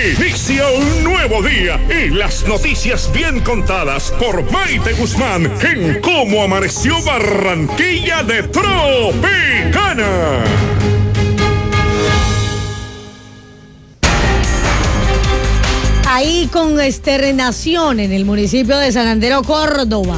Inicia un nuevo día y las noticias bien contadas por Maite Guzmán en Cómo Amaneció Barranquilla de Tropicana. Ahí con Externación en el municipio de San Andrés, Córdoba.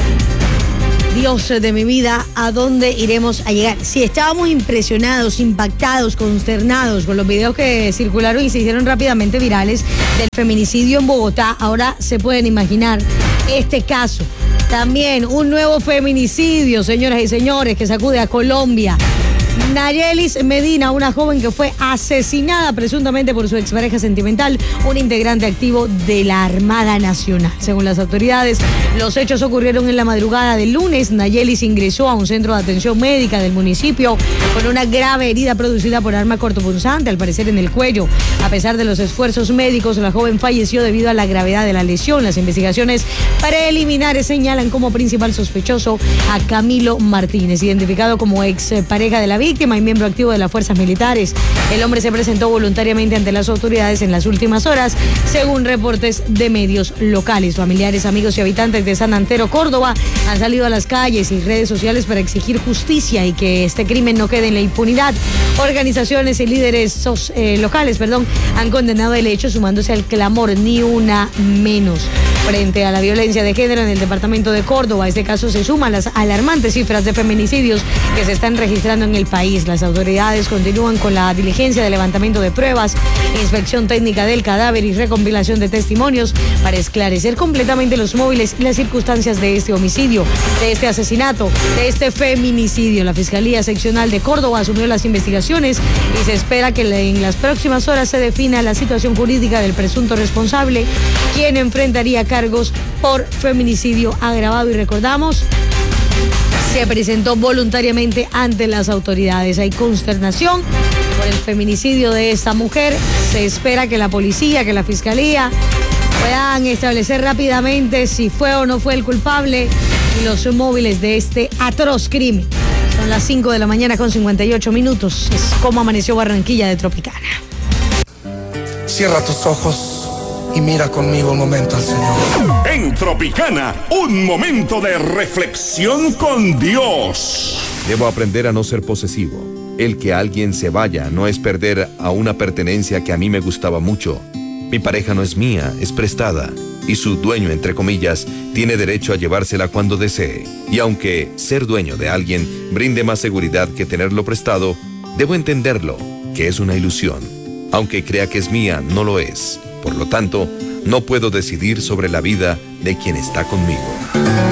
Dios de mi vida, ¿a dónde iremos a llegar? Si estábamos impresionados, impactados, consternados con los videos que circularon y se hicieron rápidamente virales del feminicidio en Bogotá, ahora se pueden imaginar este caso. También un nuevo feminicidio, señoras y señores, que sacude a Colombia. Nayelis Medina, una joven que fue asesinada presuntamente por su expareja sentimental, un integrante activo de la Armada Nacional. Según las autoridades, los hechos ocurrieron en la madrugada del lunes. Nayelis ingresó a un centro de atención médica del municipio con una grave herida producida por arma cortopunzante, al parecer en el cuello. A pesar de los esfuerzos médicos, la joven falleció debido a la gravedad de la lesión. Las investigaciones preliminares señalan como principal sospechoso a Camilo Martínez, identificado como expareja de la víctima y miembro activo de las fuerzas militares. El hombre se presentó voluntariamente ante las autoridades en las últimas horas, según reportes de medios locales. Familiares, amigos y habitantes de San Antero, Córdoba, han salido a las calles y redes sociales para exigir justicia y que este crimen no quede en la impunidad. Organizaciones y líderes locales han condenado el hecho, sumándose al clamor "ni una menos" frente a la violencia de género en el departamento de Córdoba. A este caso se suman las alarmantes cifras de feminicidios que se están registrando en el país. Las autoridades continúan con la diligencia de levantamiento de pruebas, inspección técnica del cadáver y recompilación de testimonios para esclarecer completamente los móviles y las circunstancias de este homicidio, de este asesinato, de este feminicidio. La Fiscalía Seccional de Córdoba asumió las investigaciones y se espera que en las próximas horas se defina la situación jurídica del presunto responsable, quien enfrentaría cargos por feminicidio agravado. Y recordamos, se presentó voluntariamente ante las autoridades. Hay consternación por el feminicidio de esta mujer. Se espera que la policía, que la fiscalía puedan establecer rápidamente si fue o no fue el culpable y los móviles de este atroz crimen. Son las 5 de la mañana con 58 minutos. Es Cómo Amaneció Barranquilla de Tropicana. Cierra tus ojos y mira conmigo un momento al Señor. En Tropicana, un momento de reflexión con Dios. Debo aprender a no ser posesivo. El que alguien se vaya no es perder a una pertenencia que a mí me gustaba mucho. Mi pareja no es mía, es prestada. Y su dueño, entre comillas, tiene derecho a llevársela cuando desee. Y aunque ser dueño de alguien brinde más seguridad que tenerlo prestado, debo entenderlo, que es una ilusión. Aunque crea que es mía, no lo es. Por lo tanto, no puedo decidir sobre la vida de quien está conmigo.